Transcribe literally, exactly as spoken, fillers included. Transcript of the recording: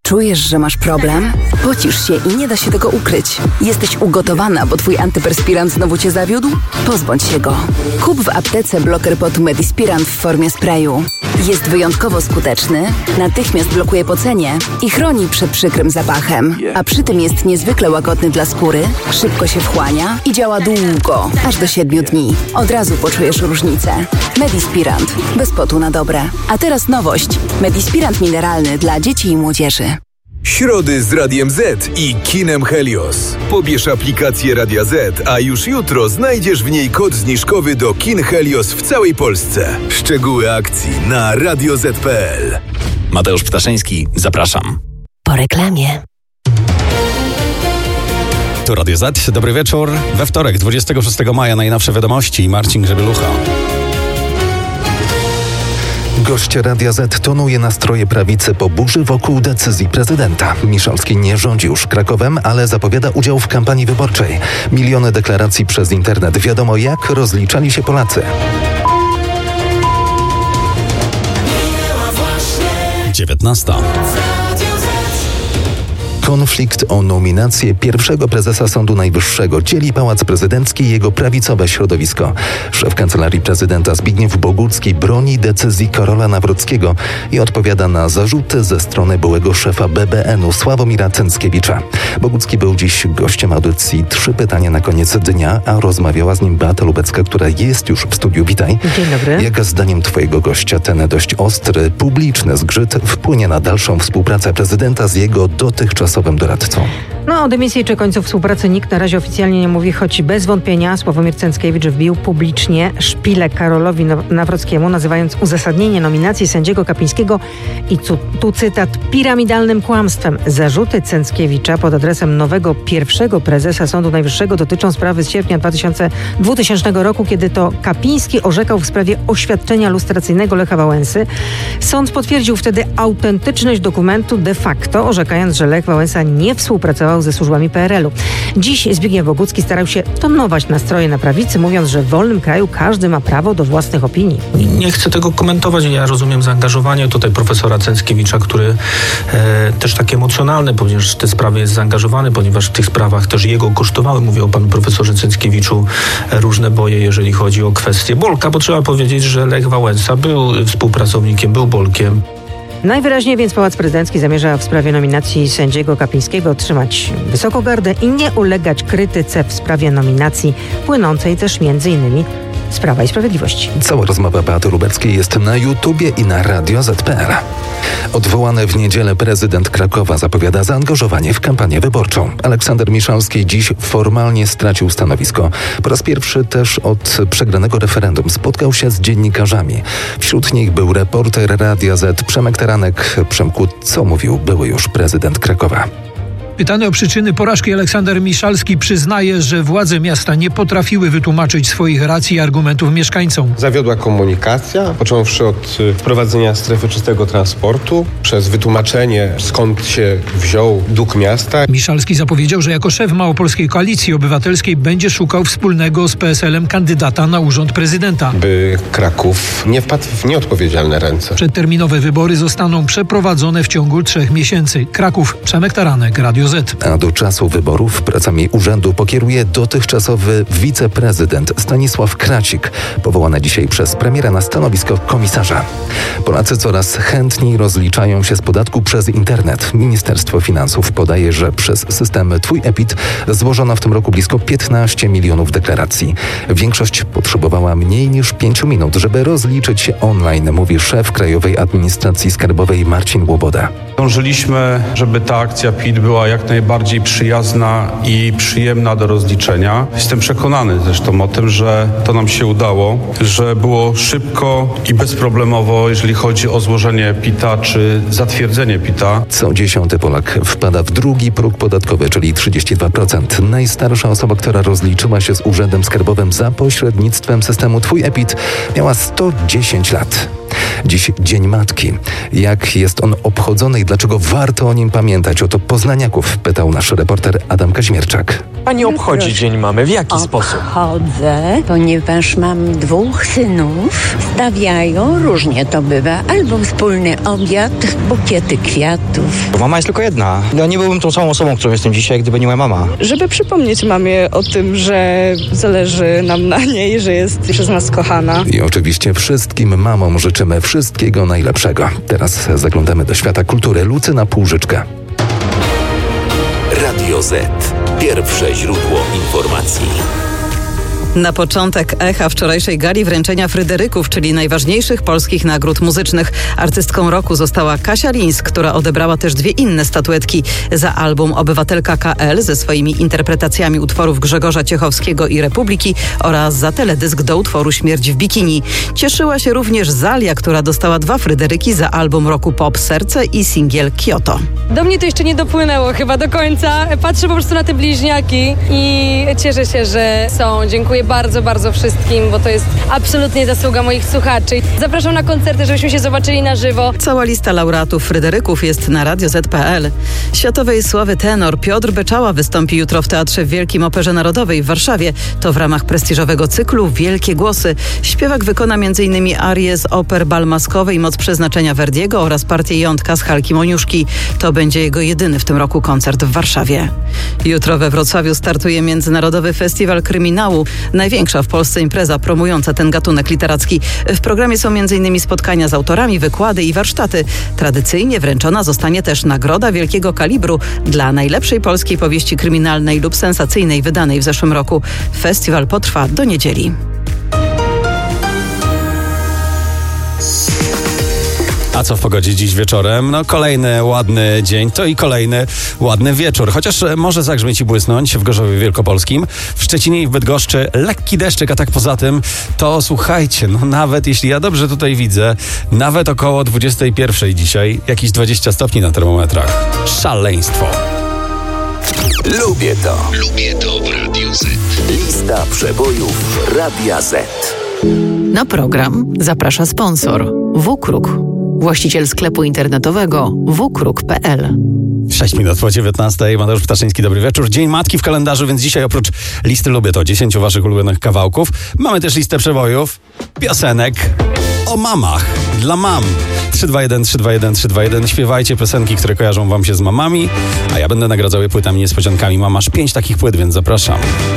Czujesz, że masz problem? Pocisz się i nie da się tego ukryć. Jesteś ugotowana, bo twój antyperspirant znowu cię zawiódł? Pozbądź się go. Kup w aptece bloker potu Medispirant w formie sprayu. Jest wyjątkowo skuteczny, natychmiast blokuje pocenie i chroni przed przykrym zapachem. A przy tym jest niezwykle łagodny dla skóry, szybko się wchłania i działa długo, aż do siedmiu dni. Od razu poczujesz różnicę. Medispirant. Bez potu na dobre. A teraz nowość. Medispirant mineralny dla dzieci i młodzieży. Środy z Radiem Z i kinem Helios. Pobierz aplikację Radia Z, a już jutro znajdziesz w niej kod zniżkowy do kin Helios w całej Polsce. Szczegóły akcji na radio zet kropka pe el. Mateusz Ptaszyński, zapraszam. Po reklamie. Tu Radio Z, dobry wieczór. We wtorek, dwudziestego szóstego maja, najnowsze wiadomości. Marcin Grzebielucha. Gość Radia Z tonuje nastroje prawicy po burzy wokół decyzji prezydenta. Miszalski nie rządzi już Krakowem, ale zapowiada udział w kampanii wyborczej. Miliony deklaracji przez internet. Wiadomo, jak rozliczali się Polacy. dziewiętnasta. Konflikt o nominację pierwszego prezesa Sądu Najwyższego dzieli Pałac Prezydencki i jego prawicowe środowisko. Szef Kancelarii Prezydenta Zbigniew Bogucki broni decyzji Karola Nawrockiego i odpowiada na zarzuty ze strony byłego szefa be be enu Sławomira Cęckiewicza. Bogucki był dziś gościem audycji Trzy pytania na koniec dnia, a rozmawiała z nim Beata Lubecka, która jest już w studiu. Witaj. Dzień dobry. Jak zdaniem twojego gościa ten dość ostry, publiczny zgrzyt wpłynie na dalszą współpracę prezydenta z jego dotychczasowym doradcą? No, o dymisji czy końcu współpracy nikt na razie oficjalnie nie mówi, choć bez wątpienia Sławomir Cęckiewicz wbił publicznie szpilę Karolowi Nawrockiemu, nazywając uzasadnienie nominacji sędziego Kapińskiego i tu, tu cytat, piramidalnym kłamstwem. Zarzuty Cęckiewicza pod adresem nowego pierwszego prezesa Sądu Najwyższego dotyczą sprawy z sierpnia dwutysięcznego roku, kiedy to Kapiński orzekał w sprawie oświadczenia lustracyjnego Lecha Wałęsy. Sąd potwierdził wtedy autentyczność dokumentu de facto, orzekając, że Lech Wałęsa nie współpracował ze służbami pe er elu. Dziś Zbigniew Bogucki starał się tonować nastroje na prawicy, mówiąc, że w wolnym kraju każdy ma prawo do własnych opinii. Nie chcę tego komentować. Ja rozumiem zaangażowanie tutaj profesora Cęckiewicza, który e, też tak emocjonalne, ponieważ w te sprawy jest zaangażowany, ponieważ w tych sprawach też jego kosztowały, mówię o panu profesorze Cęckiewiczu, e, różne boje, jeżeli chodzi o kwestię Bolka, bo trzeba powiedzieć, że Lech Wałęsa był współpracownikiem, był Bolkiem. Najwyraźniej więc Pałac Prezydencki zamierza w sprawie nominacji sędziego Kapińskiego trzymać wysoką gardę i nie ulegać krytyce w sprawie nominacji płynącej też między innymi z Prawa i Sprawiedliwości. Cała rozmowa Beaty Lubeckiej jest na YouTubie i na radio zet kropka pe el. Odwołany w niedzielę prezydent Krakowa zapowiada zaangażowanie w kampanię wyborczą. Aleksander Miszalski dziś formalnie stracił stanowisko. Po raz pierwszy też od przegranego referendum spotkał się z dziennikarzami. Wśród nich był reporter Radia Z Przemek Teranek. Przemku, co mówił były już prezydent Krakowa? Pytany o przyczyny porażki, Aleksander Miszalski przyznaje, że władze miasta nie potrafiły wytłumaczyć swoich racji i argumentów mieszkańcom. Zawiodła komunikacja, począwszy od wprowadzenia strefy czystego transportu, przez wytłumaczenie, skąd się wziął duch miasta. Miszalski zapowiedział, że jako szef Małopolskiej Koalicji Obywatelskiej będzie szukał wspólnego z pe es elem kandydata na urząd prezydenta. By Kraków nie wpadł w nieodpowiedzialne ręce. Przedterminowe wybory zostaną przeprowadzone w ciągu trzech miesięcy. Kraków, Przemek Taranek, Radio Z. A do czasu wyborów pracami urzędu pokieruje dotychczasowy wiceprezydent Stanisław Kracik, powołany dzisiaj przez premiera na stanowisko komisarza. Polacy coraz chętniej rozliczają się z podatku przez internet. Ministerstwo Finansów podaje, że przez system Twój E P I T złożono w tym roku blisko piętnaście milionów deklaracji. Większość potrzebowała mniej niż pięciu minut, żeby rozliczyć się online, mówi szef Krajowej Administracji Skarbowej Marcin Łoboda. Dążyliśmy, żeby ta akcja P I T była jak najbardziej przyjazna i przyjemna do rozliczenia. Jestem przekonany zresztą o tym, że to nam się udało, że było szybko i bezproblemowo, jeżeli chodzi o złożenie P I T a czy zatwierdzenie P I T a. Co dziesiąty Polak wpada w drugi próg podatkowy, czyli trzydzieści dwa procent. Najstarsza osoba, która rozliczyła się z Urzędem Skarbowym za pośrednictwem systemu Twój E P I T, miała sto dziesięć lat. Dziś Dzień Matki. Jak jest on obchodzony i dlaczego warto o nim pamiętać? O to poznaniaków pytał nasz reporter Adam Kaźmierczak. Pani obchodzi Dzień Mamy? W jaki sposób? Obchodzę, ponieważ mam dwóch synów. Stawiają, różnie to bywa, albo wspólny obiad, bukiety kwiatów. Bo mama jest tylko jedna. Ja nie byłbym tą samą osobą, którą jestem dzisiaj, gdyby nie moja mama. Żeby przypomnieć mamie o tym, że zależy nam na niej, że jest przez nas kochana. I oczywiście wszystkim mamom życzymy wszystkiego najlepszego. Teraz zaglądamy do świata kultury. Lucyna Półżyczka. Radio Z. Pierwsze źródło informacji. Na początek echa wczorajszej gali wręczenia Fryderyków, czyli najważniejszych polskich nagród muzycznych. Artystką roku została Kasia Linz, która odebrała też dwie inne statuetki za album Obywatelka K L ze swoimi interpretacjami utworów Grzegorza Ciechowskiego i Republiki oraz za teledysk do utworu Śmierć w bikini. Cieszyła się również Zalia, która dostała dwa Fryderyki za album roku Pop Serce i singiel Kyoto. Do mnie to jeszcze nie dopłynęło chyba do końca. Patrzę po prostu na te bliźniaki i cieszę się, że są. Dziękuję bardzo, bardzo wszystkim, bo to jest absolutnie zasługa moich słuchaczy. Zapraszam na koncerty, żebyśmy się zobaczyli na żywo. Cała lista laureatów Fryderyków jest na radio zet kropka pe el. Światowej sławy tenor Piotr Beczała wystąpi jutro w Teatrze w Wielkim Operze Narodowej w Warszawie. To w ramach prestiżowego cyklu Wielkie Głosy. Śpiewak wykona między innymi arię z oper Bal Maskowej, Moc Przeznaczenia Verdiego oraz partię Jątka z Halki Moniuszki. To będzie jego jedyny w tym roku koncert w Warszawie. Jutro we Wrocławiu startuje Międzynarodowy Festiwal Kryminału. Największa w Polsce impreza promująca ten gatunek literacki. W programie są między innymi spotkania z autorami, wykłady i warsztaty. Tradycyjnie wręczona zostanie też Nagroda Wielkiego Kalibru dla najlepszej polskiej powieści kryminalnej lub sensacyjnej wydanej w zeszłym roku. Festiwal potrwa do niedzieli. A co w pogodzie dziś wieczorem? No kolejny ładny dzień, to i kolejny ładny wieczór. Chociaż może zagrzmieć i błysnąć w Gorzowie Wielkopolskim. W Szczecinie i w Bydgoszczy lekki deszczyk, a tak poza tym to słuchajcie, no nawet jeśli ja dobrze tutaj widzę, nawet około dwudziestej pierwszej dzisiaj, jakieś dwadzieścia stopni na termometrach. Szaleństwo. Lubię to. Lubię to w Radiu Z. Lista przebojów Radia Z. Na program zaprasza sponsor Wukruk, właściciel sklepu internetowego wukruk kropka pe el. sześć minut po dziewiętnastej. Mateusz Ptaszyński, dobry wieczór. Dzień Matki w kalendarzu, więc dzisiaj oprócz listy Lubię to dziesięciu waszych ulubionych kawałków, mamy też listę przebojów, piosenek o mamach, dla mam. trzy dwa jeden, trzy dwa jeden, trzy dwa jeden. Śpiewajcie piosenki, które kojarzą wam się z mamami, a ja będę nagradzał je płytami niespodziankami. Mam aż pięć takich płyt, więc zapraszam.